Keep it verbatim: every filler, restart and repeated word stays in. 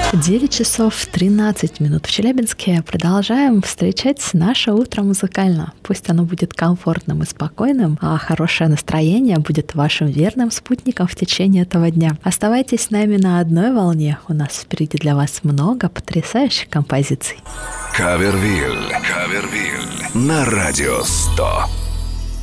девять часов тринадцать минут в Челябинске. Продолжаем встречать наше утро музыкально. Пусть оно будет комфортным и спокойным, а хорошее настроение будет вашим верным спутником в течение этого дня. Оставайтесь с нами на одной волне. У нас впереди для вас много потрясающих композиций. Кавервиль. Кавервиль. На радио сто.